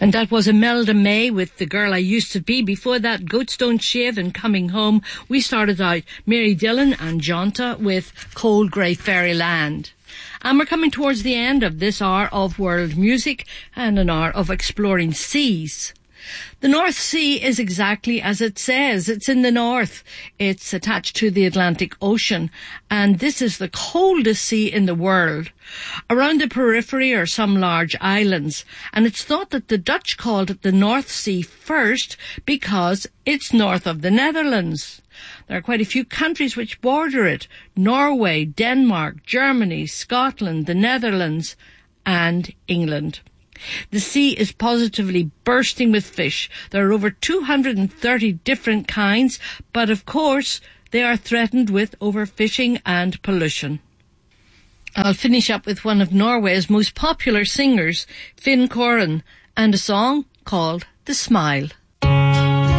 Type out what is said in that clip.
And that was Imelda May with The Girl I Used to Be. Before that, Goats Don't Shave and Coming Home. We started out Mary Dillon and Jonta with Cold Grey Fairyland. And we're coming towards the end of this hour of world music and an hour of exploring seas. The North Sea is exactly as it says. It's in the north. It's attached to the Atlantic Ocean, and this is the coldest sea in the world. Around the periphery are some large islands, and it's thought that the Dutch called it the North Sea first because it's north of the Netherlands. There are quite a few countries which border it: Norway, Denmark, Germany, Scotland, the Netherlands, and England. The sea is positively bursting with fish. There are over 230 different kinds, but of course they are threatened with overfishing and pollution. I'll finish up with one of Norway's most popular singers, Finn Koren, and a song called The Smile.